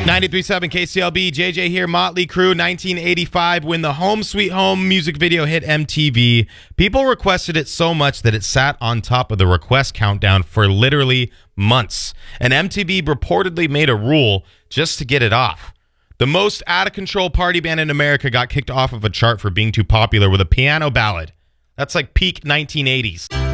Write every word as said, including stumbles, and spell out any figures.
ninety-three point seven K C L B, J J here, Motley Crue, nineteen eighty-five, when the Home Sweet Home music video hit M T V, people requested it so much that it sat on top of the request countdown for literally months. And M T V reportedly made a rule just to get it off. The most out-of-control party band in America got kicked off of a chart for being too popular with a piano ballad. That's like peak nineteen eighties.